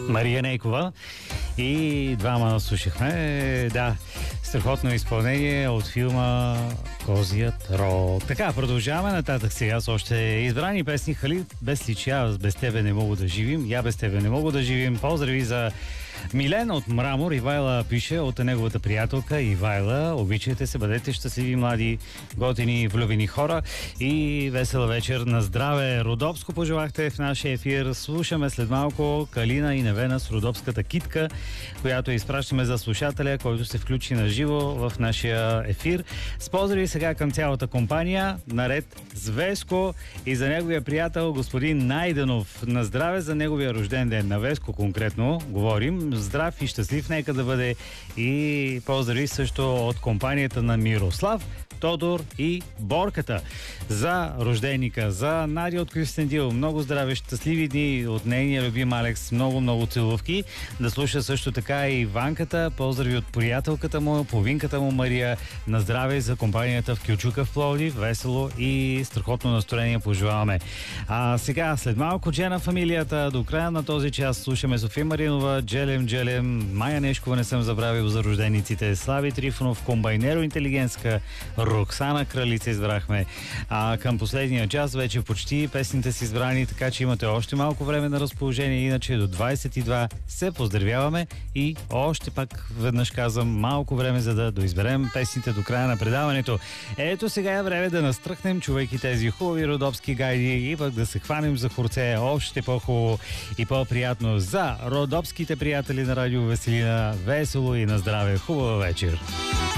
Мария Нейкова и двама слушахме. Да, страхотно изпълнение от филма Козият рог. Така, продължаваме нататък сега с още избрани песни. Халид, без лича, без тебе не мога да живим. Я без тебе не мога да живим. Поздрави за Милен от Мрамор. Ивайла пише от неговата приятелка. Ивайла, обичайте се, бъдете щастливи, млади, готини, влюбени хора и весела вечер на здраве. Родопско пожелахте в нашия ефир. Слушаме след малко Калина и Невена с родопската китка, която изпращаме за слушателя, който се включи на живо в нашия ефир. С поздрави сега към цялата компания, наред с Веско и за неговия приятел господин Найденов. На здраве за неговия рожден ден. На Веско конкретно говорим. Здрав и щастлив нека да бъде, и поздрави също от компанията на Мирослав, Тодор и Борката за рожденика, за Надя от Кюстендил. Много здраве, щастливи дни от нейния любим Алекс. Много целувки. Да слуша също така и Ванката. Поздрави от приятелката му, половинката му Мария. На здраве за компанията в Кючука в Пловдив. Весело и страхотно настроение пожелаваме. А сега, след малко Джена фамилията. До края на този час слушаме София Маринова, Джелем, Майя Нешкова, не съм забравил за рождениците, Слави Трифонов, Комбайнеро Интелигентска, Роксана Кралица избрахме. А към последния час вече почти песните са избрани, така че имате още малко време на разположение. Иначе до 22 се поздравяваме и още пак веднъж казвам малко време, за да доизберем песните до края на предаването. Ето сега е време да настръхнем, чувайки тези хубави родопски гайди, и пък да се хванем за хорце още по-хубаво и по-приятно за родопските приятели на Радио Веселина. Весело и на здраве. Хубава вечер!